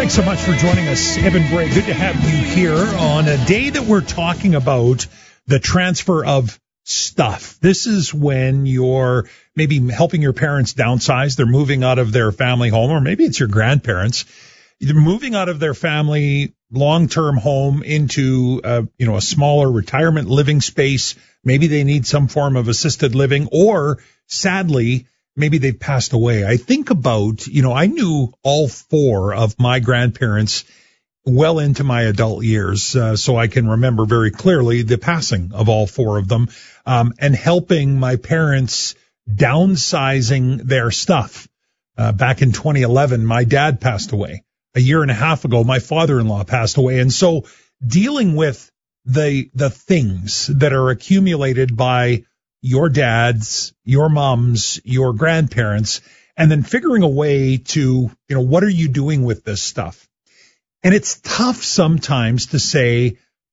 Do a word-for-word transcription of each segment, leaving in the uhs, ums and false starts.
Thanks so much for joining us, Evan Bray. Good to have you here on a day that we're talking about the transfer of stuff. This is when you're maybe helping your parents downsize. They're moving out of their family home, or maybe it's your grandparents. They're moving out of their family long-term home into a, you know, a smaller retirement living space. Maybe they need some form of assisted living, or sadly, maybe they've passed away. I think about, you know, I knew all four of my grandparents well into my adult years, uh, so I can remember very clearly the passing of all four of them, um, and helping my parents downsizing their stuff. Uh, back in twenty eleven, my dad passed away. A year and a half ago, my father-in-law passed away. And so dealing with the the things that are accumulated by your dads, your moms, your grandparents, and then figuring a way to, you know, what are you doing with this stuff? And it's tough sometimes to say,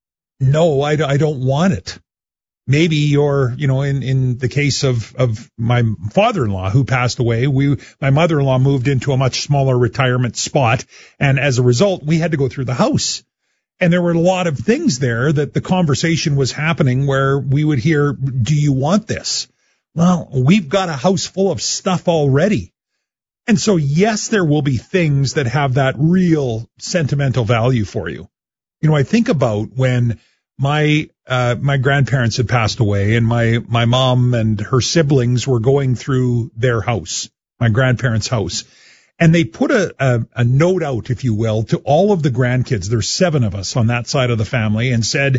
no, I, I don't want it. Maybe you're, you know, in, in the case of, of my father-in-law who passed away, we, my mother-in-law moved into a much smaller retirement spot. And as a result, we had to go through the house. And there were a lot of things there that the conversation was happening where we would hear, do you want this? Well, we've got a house full of stuff already. And so, yes, there will be things that have that real sentimental value for you. You know, I think about when my uh my grandparents had passed away and my my mom and her siblings were going through their house, my grandparents' house. And they put a, a, a note out, if you will, to all of the grandkids. There's seven of us on that side of the family, and said,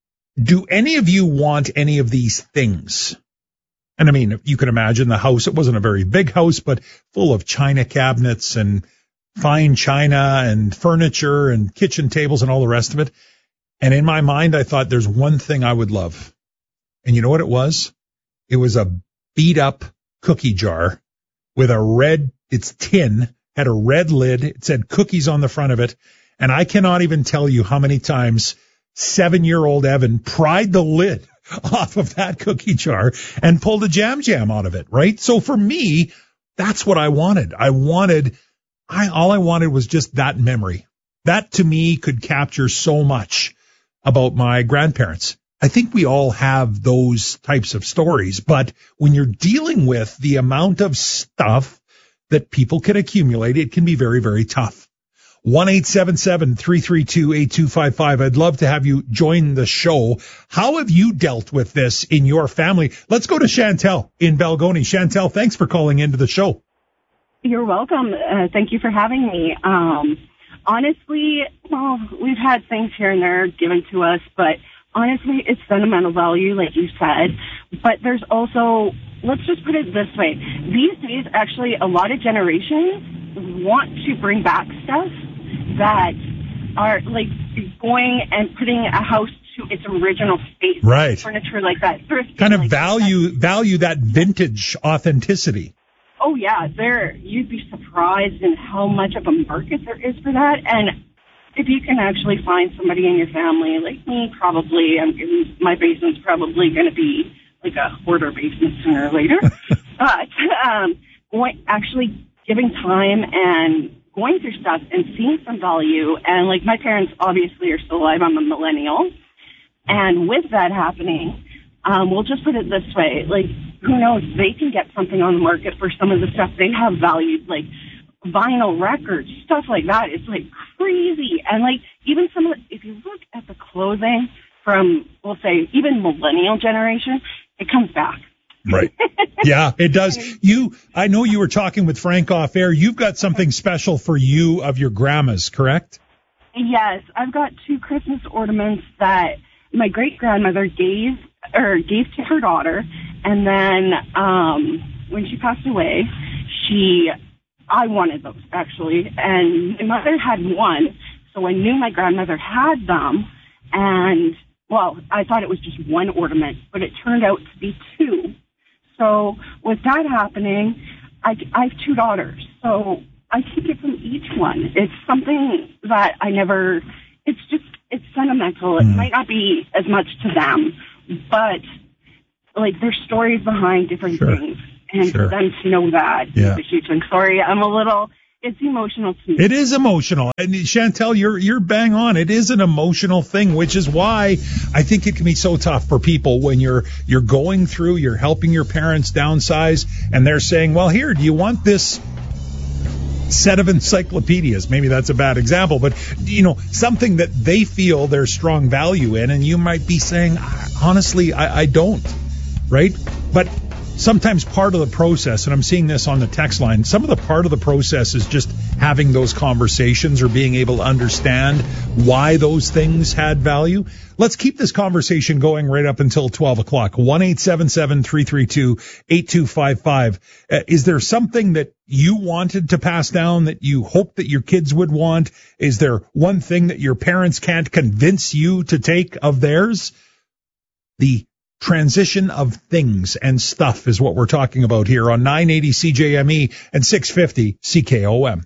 do any of you want any of these things? And I mean, you can imagine the house. It wasn't a very big house, but full of china cabinets and fine china and furniture and kitchen tables and all the rest of it. And in my mind, I thought there's one thing I would love. And you know what it was? It was a beat up cookie jar with a red, it's tin, had a red lid. It said cookies on the front of it. And I cannot even tell you how many times seven-year-old Evan pried the lid off of that cookie jar and pulled a jam jam out of it, right? So for me, that's what I wanted. I wanted, I, all I wanted was just that memory. That to me could capture so much about my grandparents. I think we all have those types of stories, but when you're dealing with the amount of stuff that people can accumulate, it can be very, very tough. one eight seven seven, three three two, eight two five five. I'd love to have you join the show. How have you dealt with this in your family? Let's go to Chantel in Balgonie. Chantel, thanks for calling into the show. You're welcome. Uh, thank you for having me. Um, honestly, well, we've had things here and there given to us, but honestly, it's sentimental value, like you said. But there's also, let's just put it this way. These days, actually, a lot of generations want to bring back stuff that are like going and putting a house to its original space. Right. Furniture like that. Kind of like value, that. value that vintage authenticity. Oh, yeah. There, you'd be surprised in how much of a market there is for that. And if you can actually find somebody in your family, like me, probably, I'm, my basement's probably going to be like a hoarder basement sooner or later. But um, going, actually giving time and going through stuff and seeing some value. And like my parents obviously are still alive. I'm a millennial. And with that happening, um, we'll just put it this way, like, who knows, they can get something on the market for some of the stuff they have valued, like vinyl records, stuff like that. It's like crazy. And like even some of the, if you look at the clothing from, we'll say, even millennial generation, it comes back. Right. Yeah, it does. You, I know you were talking with Frank off air. You've got something special for you of your grandma's, correct? Yes. I've got two Christmas ornaments that my great-grandmother gave, or gave to her daughter. And then, um, when she passed away, she, I wanted those actually. And my mother had one. So I knew my grandmother had them. And, well, I thought it was just one ornament, but it turned out to be two. So with that happening, I, I have two daughters, so I can give them each one. It's something that I never, it's just, it's sentimental. It mm. might not be as much to them, but like there's stories behind different sure. things. And sure. for them to know that yeah. is a huge thing. Sorry, I'm a little, it's emotional to me. It is emotional. And Chantel, you're you're bang on. It is an emotional thing, which is why I think it can be so tough for people when you're you're going through, you're helping your parents downsize, and they're saying, well, here, do you want this set of encyclopedias? Maybe that's a bad example, but, you know, something that they feel there's strong value in, and you might be saying, honestly, I, I don't, right? But sometimes part of the process, and I'm seeing this on the text line, some of the part of the process is just having those conversations or being able to understand why those things had value. Let's keep this conversation going right up until twelve o'clock. one eight seven seven, three three two, eight two five five. Uh, is there something that you wanted to pass down that you hope that your kids would want? Is there one thing that your parents can't convince you to take of theirs? The transition of things and stuff is what we're talking about here on nine eighty C J M E and six fifty C K O M.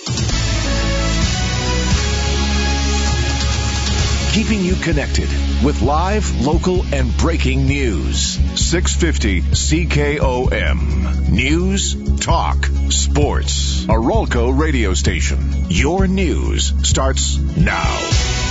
Keeping you connected with live, local, and breaking news. six fifty C K O M. News, talk, sports. A Rolco radio station. Your news starts now.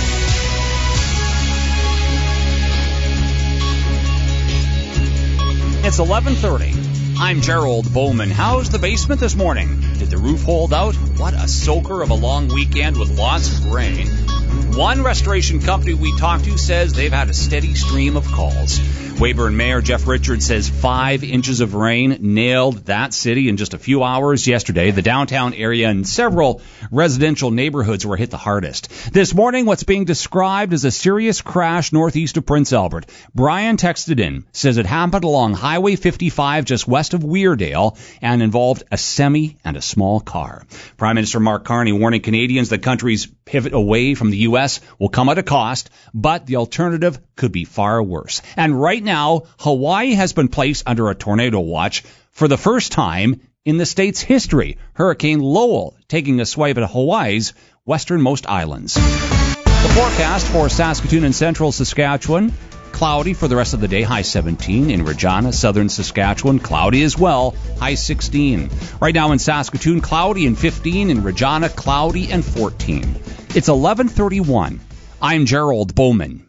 It's eleven thirty. I'm Gerald Bowman. How's the basement this morning? Did the roof hold out? What a soaker of a long weekend with lots of rain. One restoration company we talked to says they've had a steady stream of calls. Weyburn Mayor Jeff Richards says five inches of rain nailed that city in just a few hours yesterday. The downtown area and several residential neighborhoods were hit the hardest. This morning, what's being described as a serious crash northeast of Prince Albert. Brian texted in, says it happened along Highway fifty-five just west of Weardale and involved a semi and a small car. Prime Minister Mark Carney warning Canadians the country's pivot away from the U S will come at a cost, but the alternative could be far worse. And right now, Hawaii has been placed under a tornado watch for the first time in the state's history. Hurricane Lowell taking a swipe at Hawaii's westernmost islands. The forecast for Saskatoon and central Saskatchewan, cloudy for the rest of the day, high seventeen. In Regina, southern Saskatchewan, cloudy as well, high sixteen. Right now in Saskatoon, cloudy and fifteen. In Regina, cloudy and fourteen. It's eleven thirty-one. I'm Gerald Bowman.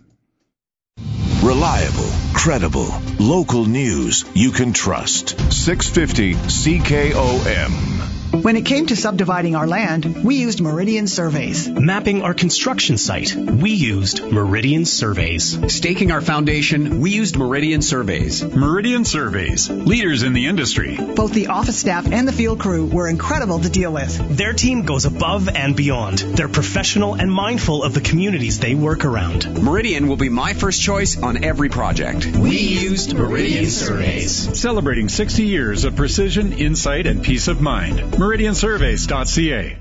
Reliable, credible, local news you can trust. six fifty C K O M. When it came to subdividing our land, we used Meridian Surveys. Mapping our construction site, we used Meridian Surveys. Staking our foundation, we used Meridian Surveys. Meridian Surveys, leaders in the industry. Both the office staff and the field crew were incredible to deal with. Their team goes above and beyond. They're professional and mindful of the communities they work around. Meridian will be my first choice on every project. We used Meridian Surveys. Celebrating sixty years of precision, insight, and peace of mind. Meridian Surveys dot C A.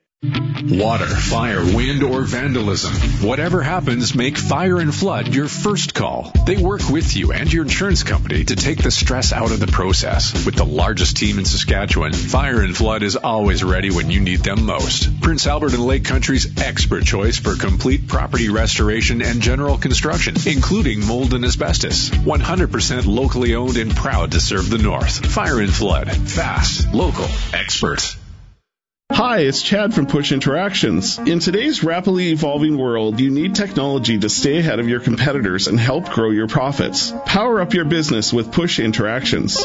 Water, fire, wind, or vandalism. Whatever happens, make Fire and Flood your first call. They work with you and your insurance company to take the stress out of the process. With the largest team in Saskatchewan, Fire and Flood is always ready when you need them most. Prince Albert and Lake Country's expert choice for complete property restoration and general construction, including mold and asbestos. one hundred percent locally owned and proud to serve the North. Fire and Flood. Fast, local, expert. Hi, it's Chad from Push Interactions. In today's rapidly evolving world, you need technology to stay ahead of your competitors and help grow your profits. Power up your business with Push Interactions.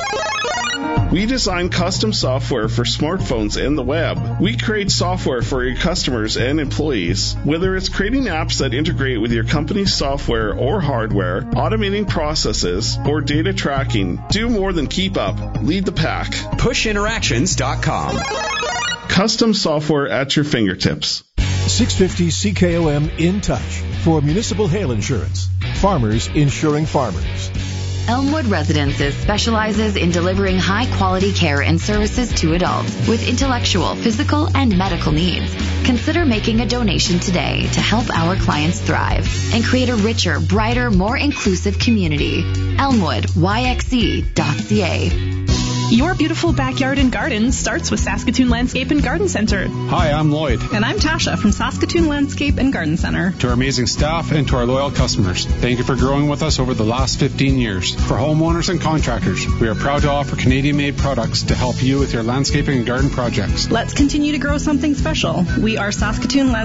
We design custom software for smartphones and the web. We create software for your customers and employees. Whether it's creating apps that integrate with your company's software or hardware, automating processes, or data tracking, do more than keep up. Lead the pack. push interactions dot com. Custom software at your fingertips. six fifty C K O M In Touch for Municipal Hail Insurance. Farmers insuring farmers. Elmwood Residences specializes in delivering high-quality care and services to adults with intellectual, physical, and medical needs. Consider making a donation today to help our clients thrive and create a richer, brighter, more inclusive community. Elmwood Y X E dot C A. Your beautiful backyard and garden starts with Saskatoon Landscape and Garden Center. Hi, I'm Lloyd. And I'm Tasha from Saskatoon Landscape and Garden Center. To our amazing staff and to our loyal customers, thank you for growing with us over the last fifteen years. For homeowners and contractors, we are proud to offer Canadian-made products to help you with your landscaping and garden projects. Let's continue to grow something special. We are Saskatoon Landscape